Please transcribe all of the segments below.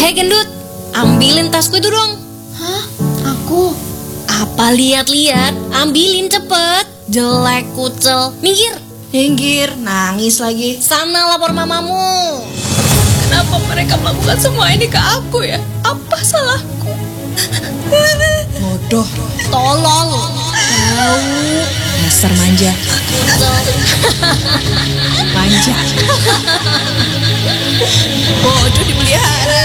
Gendut, ambilin tasku itu dong. Hah? Aku? Apa lihat-lihat? Ambilin cepet. Jelek kucel. Minggir. Minggir, nangis lagi. Sana lapor mamamu. Kenapa mereka melakukan semua ini ke aku ya? Apa salahku? Bodoh. Tolol. Tahu. Dasar manja. Kucel. Manja. Bodoh dipelihara.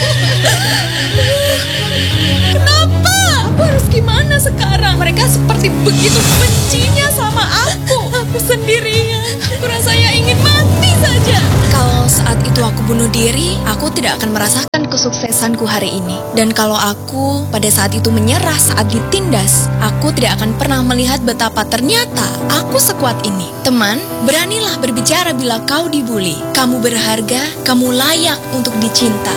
Kenapa? Aku harus gimana sekarang? Mereka seperti begitu bencinya sama aku. Aku sendirian. Aku rasanya ingin mati saja. Kalau saat itu aku bunuh diri, aku tidak akan merasakan kesuksesanku hari ini. Dan kalau aku pada saat itu menyerah saat ditindas, aku tidak akan pernah melihat betapa ternyata aku sekuat ini. Teman, beranilah berbicara bila kau dibully. Kamu berharga, kamu layak untuk dicinta.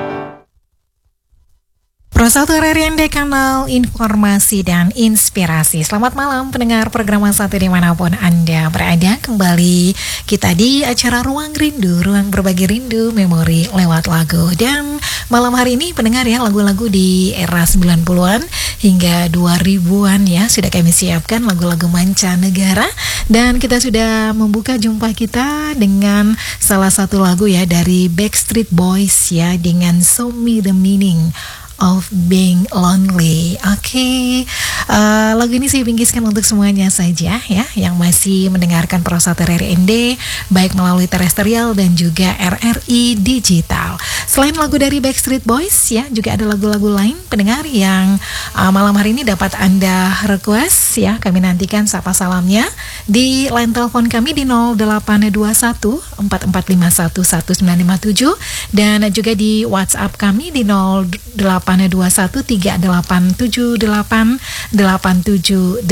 Pro1 RRI Kanal Informasi dan Inspirasi. Selamat malam pendengar program satu dimanapun Anda berada. Kembali kita di acara Ruang Rindu, ruang berbagi rindu, memori lewat lagu. Dan malam hari ini pendengar ya, lagu-lagu di era 90-an hingga 2000-an ya, sudah kami siapkan lagu-lagu mancanegara. Dan kita sudah membuka jumpa kita dengan salah satu lagu ya dari Backstreet Boys ya, dengan Show Me The Meaning of Being Lonely. Oke. Lagu ini saya bingkiskan untuk semuanya saja ya, yang masih mendengarkan Pro1 RRI baik melalui terestrial dan juga RRI digital. Selain lagu dari Backstreet Boys ya, juga ada lagu-lagu lain pendengar yang malam hari ini dapat Anda request ya. Kami nantikan sapa salamnya di line telepon kami di 0821 4451 1957 dan juga di WhatsApp kami di 0821 387 8786.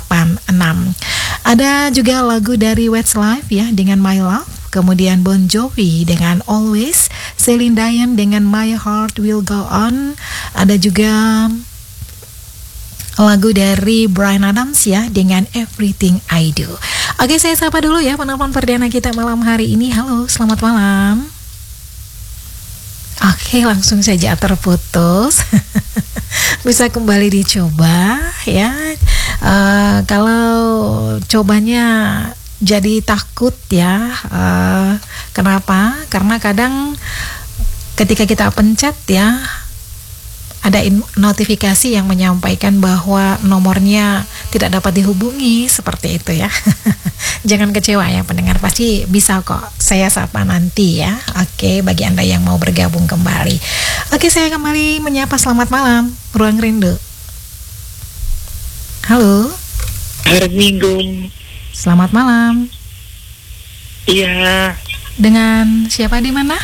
Ada juga lagu dari Westlife ya dengan My Love, kemudian Bon Jovi dengan Always, Celine Dion dengan My Heart Will Go On. Ada juga lagu dari Bryan Adams ya dengan Everything I Do. Oke, saya sapa dulu ya penelpon perdana kita malam hari ini. Halo, selamat malam. Oke, langsung saja terputus. Bisa kembali dicoba ya. Kalau cobanya jadi takut ya, kenapa? Karena kadang ketika kita pencet ya, ada notifikasi yang menyampaikan bahwa nomornya tidak dapat dihubungi, seperti itu ya. Jangan kecewa ya pendengar, pasti bisa kok saya sapa nanti ya. Oke, bagi Anda yang mau bergabung kembali. Oke, saya kembali menyapa selamat malam Ruang Rindu. Halo. Hari Minggu. Selamat malam. Iya. Dengan siapa di mana?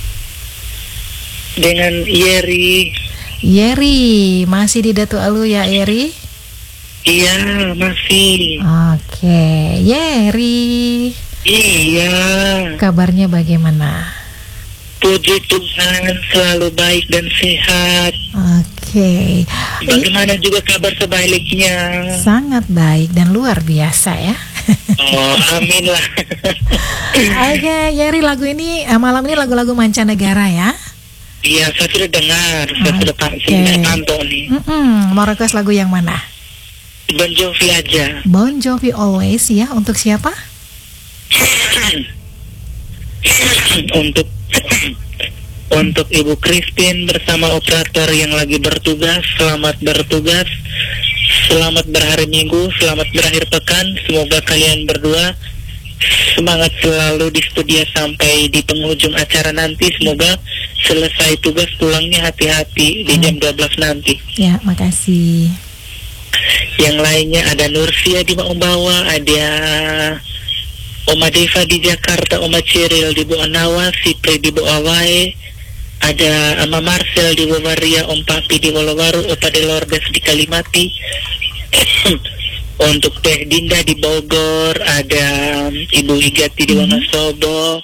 Dengan Yeri. Yeri, masih di Datu Alu ya Yeri? Iya, masih. Oke, Yeri. Iya. Kabarnya bagaimana? Puji Tuhan, selalu baik dan sehat. Oke. Bagaimana juga kabar sebaliknya? Sangat baik dan luar biasa ya. Oh, amin lah. Oke, Yeri, lagu ini malam ini lagu-lagu mancanegara ya? Iya, saya sudah dengar, saya sudah pantau nih. Mau request lagu yang mana? Bon Jovi aja. Bon Jovi Always ya, untuk siapa? Untuk Ibu Christine bersama operator yang lagi bertugas. Selamat bertugas, selamat berhari Minggu, selamat berakhir pekan. Semoga kalian berdua semangat selalu di studio sampai di penghujung acara nanti. Semoga selesai tugas pulangnya hati-hati di jam 12 nanti. Ya, makasih. Yang lainnya ada Nursia di Maumbawa, ada Oma Deva di Jakarta, Oma Ciril di Buanawa, Sipri di Buawai, ada Ama Marcel di Bumaria, Om Papi di Wolowaru, Opa de Lourdes di Kalimati. Untuk Teh Dinda di Bogor, ada Ibu Igati di Wonosobo,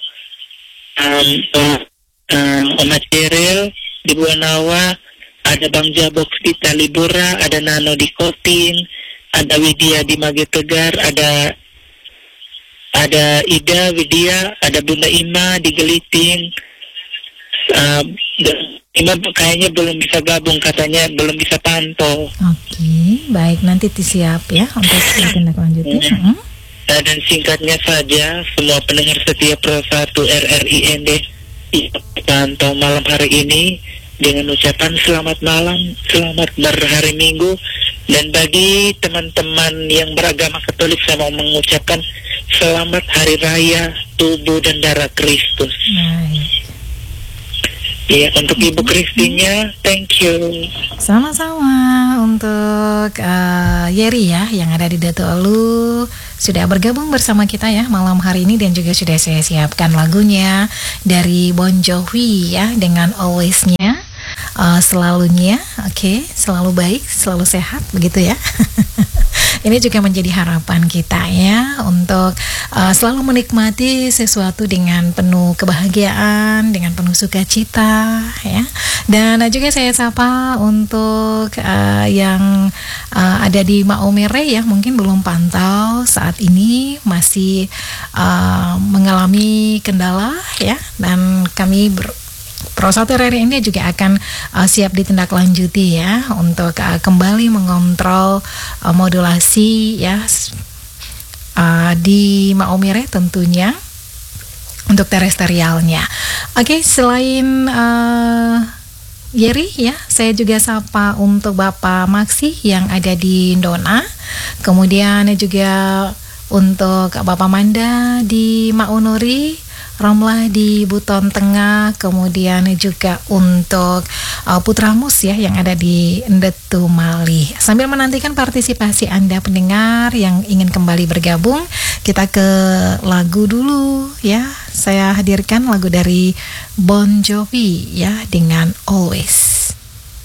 Oma Ciril di Buanawa, ada Bang Jabox di Talibura, ada Nano di Kotin, ada Widya di Magetegar, ada Ida, Widya, ada Bunda Ima di Geliting. Imam kayaknya belum bisa gabung, katanya belum bisa pantau. Oke, baik, nanti disiap ya untuk tindak lanjutnya. Dan singkatnya saja, semua pendengar setia Pro 1 RRIND pantau malam hari ini dengan ucapan selamat malam, selamat berhari Minggu. Dan bagi teman-teman yang beragama Katolik, saya mau mengucapkan selamat Hari Raya Tubuh dan Darah Kristus. Baik. Ya, untuk Ibu Kristinnya, thank you. Sama-sama untuk Yeri ya yang ada di Datu Olu sudah bergabung bersama kita ya malam hari ini, dan juga sudah saya siapkan lagunya dari Bon Jovi ya dengan Always-nya. Selalunya, oke, selalu baik, selalu sehat, begitu ya. Ini juga menjadi harapan kita ya untuk selalu menikmati sesuatu dengan penuh kebahagiaan, dengan penuh sukacita ya. Dan juga saya sapa untuk yang ada di Maumere ya, mungkin belum pantau saat ini, masih mengalami kendala ya, dan kami Pro 1 RRI ini juga akan siap ditindaklanjuti ya untuk kembali mengontrol modulasi ya di Maumere tentunya untuk terestrialnya. Oke, selain Yeri ya, saya juga sapa untuk Bapak Maksi yang ada di Ndona, kemudian juga untuk Bapak Manda di Maunuri, Romlah di Buton Tengah, kemudian juga untuk Putra Mus ya yang ada di Ndetu Mali. Sambil menantikan partisipasi Anda pendengar yang ingin kembali bergabung, kita ke lagu dulu ya. Saya hadirkan lagu dari Bon Jovi ya dengan Always.